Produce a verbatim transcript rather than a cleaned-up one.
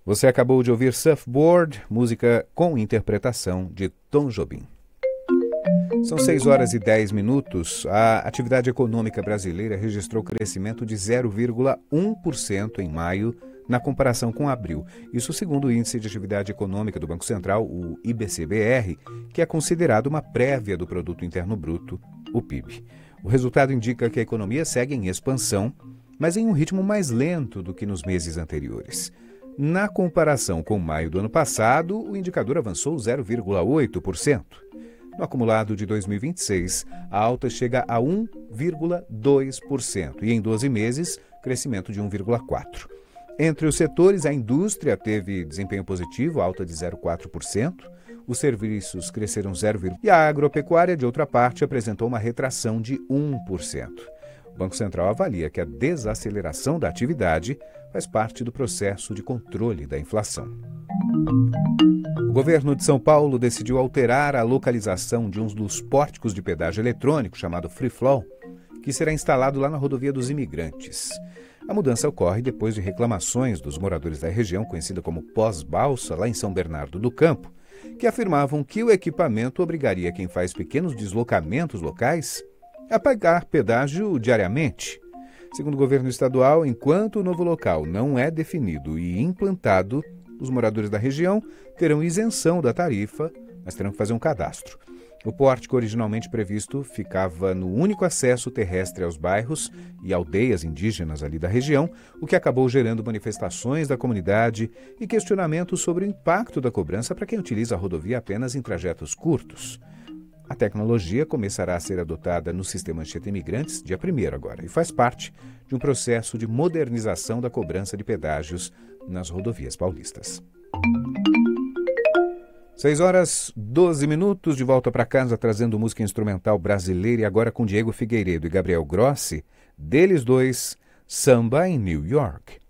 Você acabou de ouvir Surfboard, música com interpretação de Tom Jobim. São seis horas e dez minutos. A atividade econômica brasileira registrou crescimento de zero vírgula um por cento em maio, na comparação com abril. Isso segundo o Índice de Atividade Econômica do Banco Central, o I B C B R, que é considerado uma prévia do Produto Interno Bruto, o P I B. O resultado indica que a economia segue em expansão, mas em um ritmo mais lento do que nos meses anteriores. Na comparação com maio do ano passado, o indicador avançou zero vírgula oito por cento. No acumulado de dois mil e vinte e seis, a alta chega a um vírgula dois por cento e em doze meses, crescimento de um vírgula quatro por cento. Entre os setores, a indústria teve desempenho positivo, alta de zero vírgula quatro por cento, os serviços cresceram zero vírgula por cento e a agropecuária, de outra parte, apresentou uma retração de um por cento. O Banco Central avalia que a desaceleração da atividade faz parte do processo de controle da inflação. O governo de São Paulo decidiu alterar a localização de um dos pórticos de pedágio eletrônico, chamado Free Flow, que será instalado lá na rodovia dos Imigrantes. A mudança ocorre depois de reclamações dos moradores da região, conhecida como Pós-Balsa, lá em São Bernardo do Campo, que afirmavam que o equipamento obrigaria quem faz pequenos deslocamentos locais a pagar pedágio diariamente. Segundo o governo estadual, enquanto o novo local não é definido e implantado, os moradores da região terão isenção da tarifa, mas terão que fazer um cadastro. O pórtico originalmente previsto ficava no único acesso terrestre aos bairros e aldeias indígenas ali da região, o que acabou gerando manifestações da comunidade e questionamentos sobre o impacto da cobrança para quem utiliza a rodovia apenas em trajetos curtos. A tecnologia começará a ser adotada no sistema Anchieta Imigrantes dia primeiro agora e faz parte de um processo de modernização da cobrança de pedágios nas rodovias paulistas. seis horas e doze minutos, de volta para casa trazendo música instrumental brasileira e agora com Diego Figueiredo e Gabriel Grossi, deles dois, Samba em New York.